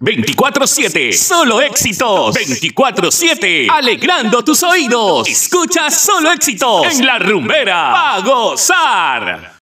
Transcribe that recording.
24/7, solo éxitos. 24/7, alegrando tus oídos. Escucha solo éxitos en La Rumbera. ¡Pa' gozar!